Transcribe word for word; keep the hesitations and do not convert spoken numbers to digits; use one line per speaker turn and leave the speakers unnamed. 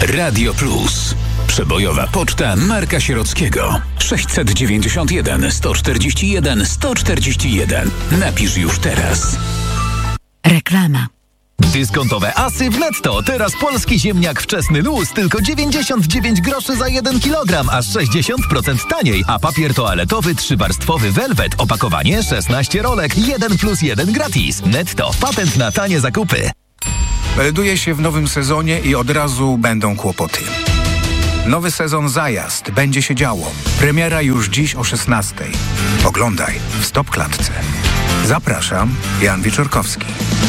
Radio Plus. Przebojowa poczta Marka Sierockiego. sześćset dziewięćdziesiąt jeden sto czterdzieści jeden sto czterdzieści jeden. Napisz już teraz.
Reklama.
Dyskontowe asy w Netto. Teraz polski ziemniak wczesny luz tylko dziewięćdziesiąt dziewięć groszy za jeden kilogram, aż sześćdziesiąt procent taniej. A papier toaletowy trzywarstwowy Velvet, opakowanie szesnaście rolek, jeden plus jeden gratis. Netto. Patent na tanie zakupy.
Melduje się w nowym sezonie i od razu będą kłopoty. Nowy sezon Zajazd. Będzie się działo. Premiera już dziś o szesnastej. Oglądaj w Stop Klatce. Zapraszam, Jan Wieczorkowski.